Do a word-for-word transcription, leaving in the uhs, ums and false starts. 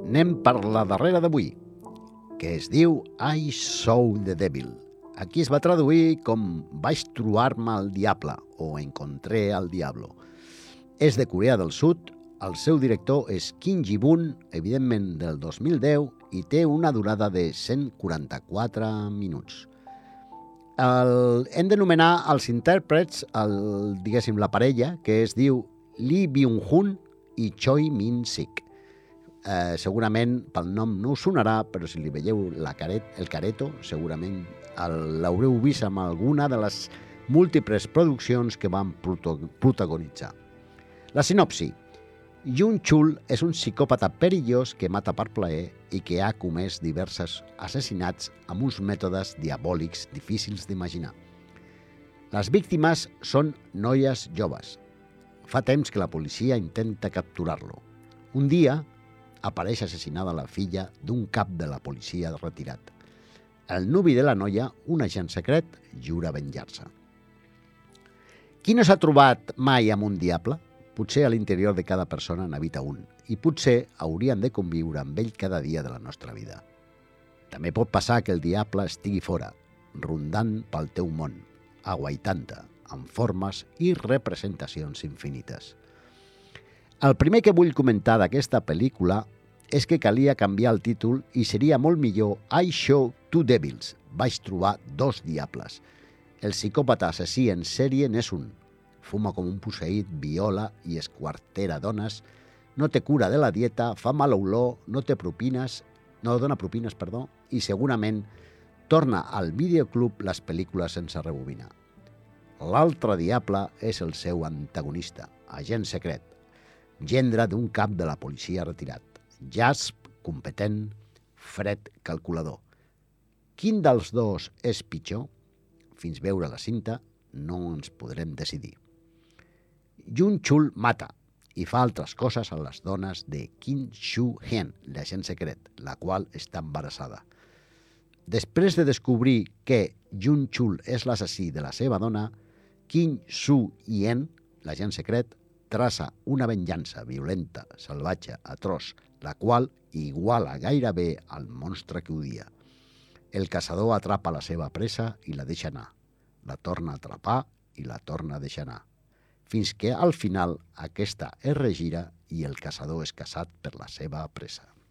Anem per la darrera d'avui, que es diu I Saw the Devil. Aquí es va traduir com Vaig trobar-me al diable o Encontré al diablo. És de Corea del Sud, el seu director és Kim Ji-woon, evidentment del dos mil deu, i té una durada de cent quaranta-quatre minuts. El, hem d'anomenar els intèrprets, el, diguéssim, la parella, que es diu Lee Byung-hun i Choi Min-sik. Eh, segurament pel nom no us sonarà, però si li veieu la caret, el careto, segurament el, l'haureu vist amb alguna de les múltiples produccions que van proto, protagonitzar. La sinopsi. Jun Chul és un psicòpata perillós que mata per plaer i que ha comès diversos assassinats amb uns mètodes diabòlics difícils d'imaginar. Les víctimes són noies joves. Fa temps que la policia intenta capturar-lo. Un dia apareix assassinada la filla d'un cap de la policia retirat. El nuvi de la noia, un agent secret, jura venjar-se. Qui no s'ha trobat mai amb un diable? Potser a l'interior de cada persona n'habita un, i potser hauríem de conviure amb ell cada dia de la nostra vida. També pot passar que el diable estigui fora, rondant pel teu món, aguaitant-te, amb formes i representacions infinites. El primer que vull comentar d'aquesta pel·lícula és que calia canviar el títol i seria molt millor I Saw Two Devils, vaig trobar dos diables. El psicòpata assassí en sèrie n'és un. Fuma com un posseït, viola i esquartera dones, no té cura de la dieta, fa mala olor, no té propines, no dona propines, perdó, i segurament torna al videoclub les pel·lícules sense rebobinar. L'altre diable és el seu antagonista, agent secret, gendre d'un cap de la policia retirat, jasp, competent, fred, calculador. Quin dels dos és pitjor? Fins veure la cinta no ens podrem decidir. Jun Chul mata i fa altres coses a les dones de Kim Soo-hyun, l'agent secret, la qual està embarassada. Després de descobrir que Jun Chul és l'assassí de la seva dona, Kim Soo-hyun, l'agent secret, traça una venjança violenta, salvatge, atroç, la qual iguala gairebé al monstre que odia. El caçador atrapa la seva presa i la deixa anar. La torna a atrapar i la torna a deixar anar. Fins que al final aquesta es regira i el caçador és caçat per la seva presa.